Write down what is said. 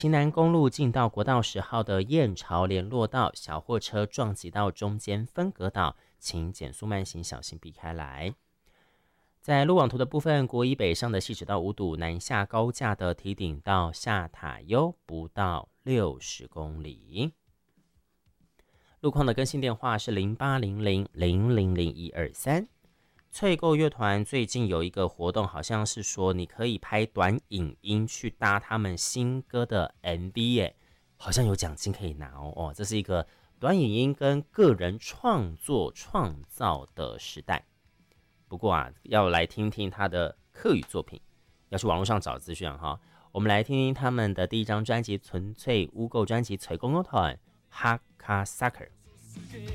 旗南公路进到国道10号的燕巢联络道，小货车撞击到中间分隔岛，请减速慢行，小心避开来。在路网图的部分，国一北上的汐止到五堵，南下高架的堤顶到下塔悠不到60公里。路况的更新电话是0800000123。翠购乐团最近有一个活动，好像是说你可以拍短影音去搭他们新歌的 MV 耶，好像有奖金可以拿哦。这是一个短影音跟个人创作创造的时代。不过啊，要来听听他的客语作品，要去网络上找资讯哈。我们来听听他们的第一张专辑《纯粹污垢》专辑《吹公乐团哈卡萨克》。